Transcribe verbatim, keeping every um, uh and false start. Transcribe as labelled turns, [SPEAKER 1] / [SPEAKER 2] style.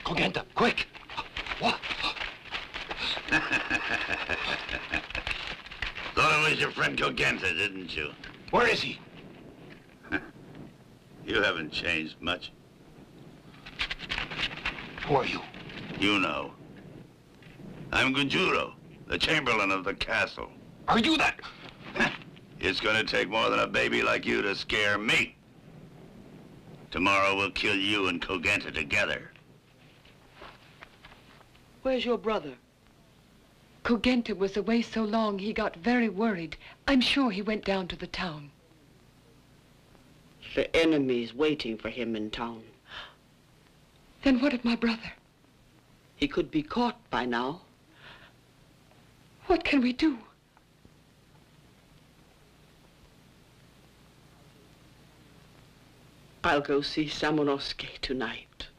[SPEAKER 1] Kogenta, quick! What?
[SPEAKER 2] Thought it was your friend Kogenta, didn't you?
[SPEAKER 1] Where is he?
[SPEAKER 2] You haven't changed much.
[SPEAKER 1] Who are you?
[SPEAKER 2] You know. I'm Gunjuro, the Chamberlain of the castle.
[SPEAKER 1] Are you that?
[SPEAKER 2] It's gonna take more than a baby like you to scare me. Tomorrow we'll kill you and Kogenta together.
[SPEAKER 3] Where's your brother?
[SPEAKER 4] Kogenta was away so long he got very worried. I'm sure he went down to the town.
[SPEAKER 3] The enemy's waiting for him in town.
[SPEAKER 4] Then what of my brother?
[SPEAKER 3] He could be caught by now.
[SPEAKER 4] What can we do?
[SPEAKER 3] I'll go see Samonosuke tonight.